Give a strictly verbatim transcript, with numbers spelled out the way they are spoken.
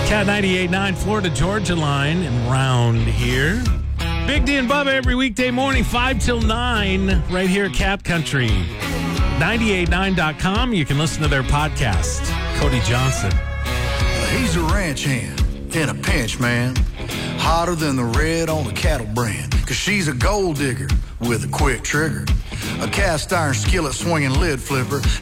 Cat ninety-eight point nine, Florida Georgia line and round here. Big D and Bubba every weekday morning, five till nine, right here at Cat Country. ninety-eight point nine dot com. You can listen to their podcast. Cody Johnson. He's a ranch hand in a pinch, man. Hotter than the red on the cattle brand. Cause she's a gold digger with a quick trigger. A cast iron skillet swinging lid flipper.